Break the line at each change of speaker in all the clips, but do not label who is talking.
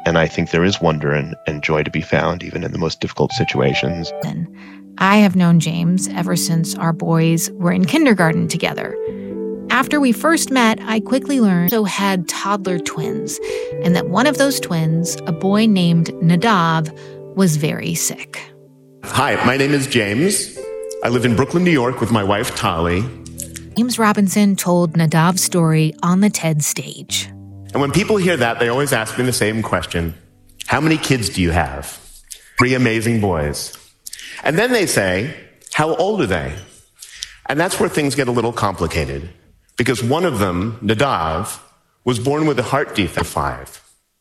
And I think there is wonder and joy to be found, even in the most difficult situations.
And I have known James ever since our boys were in kindergarten together. After we first met, I quickly learned he had toddler twins, and that one of those twins, a boy named Nadav, was very sick.
Hi, my name is James. I live in Brooklyn, New York with my wife, Tali.
James Robinson told Nadav's story on the TED stage.
And when people hear that, they always ask me the same question. How many kids do you have? 3 amazing boys. And then they say, how old are they? And that's where things get a little complicated. Because one of them, Nadav, was born with a heart defect at 5.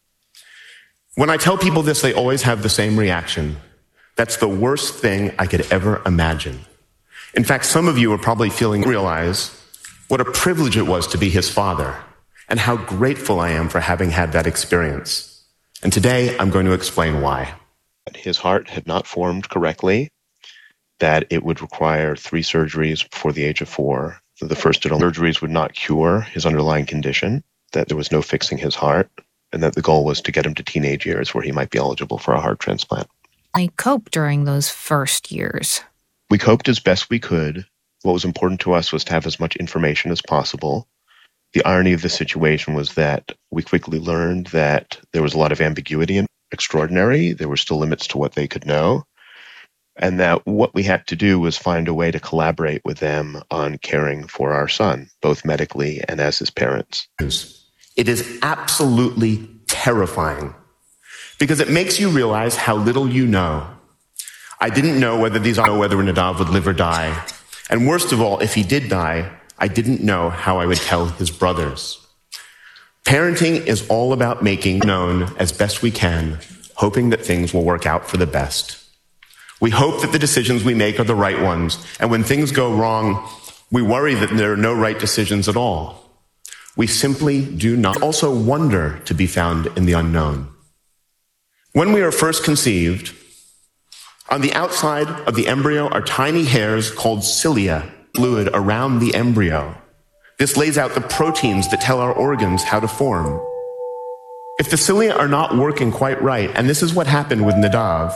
When I tell people this, they always have the same reaction. That's the worst thing I could ever imagine. In fact, some of you are probably realize what a privilege it was to be his father and how grateful I am for having had that experience. And today, I'm going to explain why.
His heart had not formed correctly, that it would require 3 surgeries before the age of 4. The first surgeries would not cure his underlying condition, that there was no fixing his heart, and that the goal was to get him to teenage years where he might be eligible for a heart transplant.
I coped during those first years.
We coped as best we could. What was important to us was to have as much information as possible. The irony of the situation was that we quickly learned that there was a lot of ambiguity and extraordinary. There were still limits to what they could know. And that what we had to do was find a way to collaborate with them on caring for our son, both medically and as his parents.
It is absolutely terrifying because it makes you realize how little you know. I didn't know whether Nadav would live or die. And worst of all, if he did die, I didn't know how I would tell his brothers. Parenting is all about making known as best we can, hoping that things will work out for the best. We hope that the decisions we make are the right ones, and when things go wrong, we worry that there are no right decisions at all. We simply do not. Also wonder to be found in the unknown. When we are first conceived, on the outside of the embryo are tiny hairs called cilia, fluid around the embryo. This lays out the proteins that tell our organs how to form. If the cilia are not working quite right, and this is what happened with Nadav,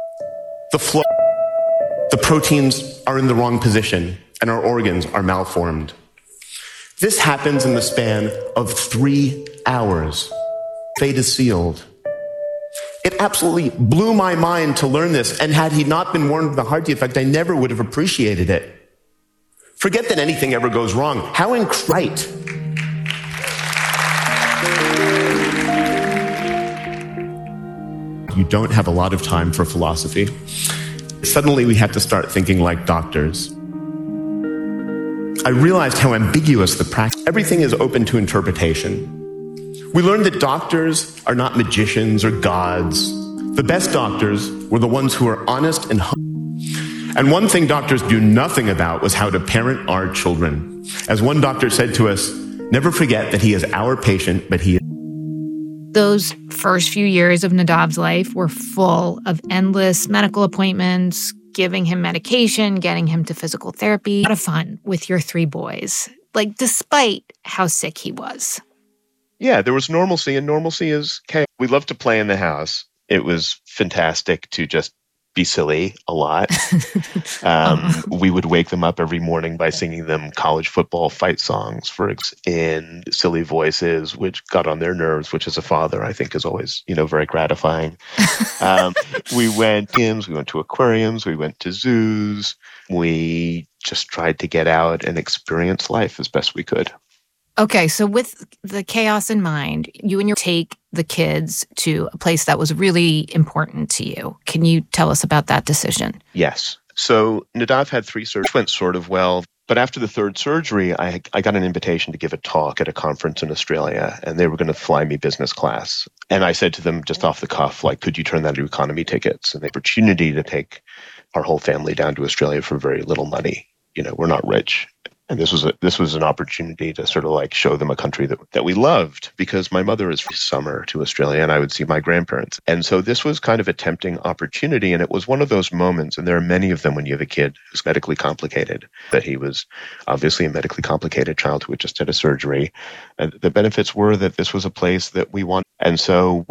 the proteins are in the wrong position and our organs are malformed. This happens in the span of 3 hours. Fate is sealed. It absolutely blew my mind to learn this, and had he not been warned of the heart defect, I never would have appreciated it. Forget that anything ever goes wrong. How incredible. You don't have a lot of time for philosophy. Suddenly we have to start thinking like doctors. I realized how ambiguous the practice. Everything is open to interpretation. We learned that doctors are not magicians or gods. The best doctors were the ones who are honest and humble. And one thing doctors do nothing about was how to parent our children. As one doctor said to us, never forget that he is our patient, but he is.
Those first few years of Nadav's life were full of endless medical appointments, giving him medication, getting him to physical therapy. A lot of fun with your 3 boys, despite how sick he was.
Yeah, there was normalcy, and normalcy is chaos. We loved to play in the house. It was fantastic to just be silly a lot. We would wake them up every morning by singing them college football fight songs in silly voices, which got on their nerves, which as a father, I think is always, very gratifying. We went to aquariums, we went to zoos. We just tried to get out and experience life as best we could.
Okay, so with the chaos in mind, you and your take the kids to a place that was really important to you. Can you tell us about that decision?
Yes. So Nadav had 3 surgeries, went sort of well. But after the 3rd surgery, I got an invitation to give a talk at a conference in Australia, and they were going to fly me business class. And I said to them just off the cuff, could you turn that into economy tickets? And the opportunity to take our whole family down to Australia for very little money. We're not rich. And this was an opportunity to sort of show them a country that we loved, because my mother is from summer to Australia and I would see my grandparents. And so this was kind of a tempting opportunity. And it was one of those moments, and there are many of them when you have a kid who's medically complicated, that he was obviously a medically complicated child who had just had a surgery. And the benefits were that this was a place that we wanted. And so